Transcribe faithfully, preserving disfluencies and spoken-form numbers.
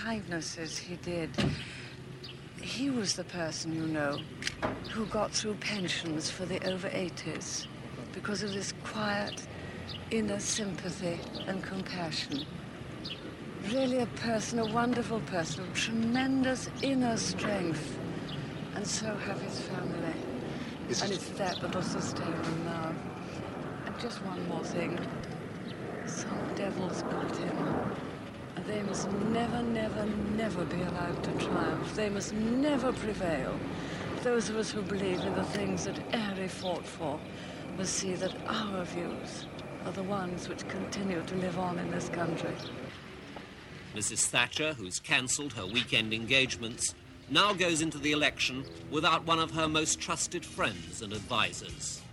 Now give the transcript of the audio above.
kindnesses he did. He was the person, you know, who got through pensions for the over eighties because of this quiet, inner sympathy and compassion. Really a person, a wonderful person of tremendous inner strength. And so have his family. Is and it... it's that that'll sustain him now. And just one more thing. Some devils built him. And they must never, never, never be allowed to triumph. They must never prevail. Those of us who believe in the things that Airey fought for must see that our views are the ones which continue to live on in this country. Missus Thatcher, who's cancelled her weekend engagements, now goes into the election without one of her most trusted friends and advisers.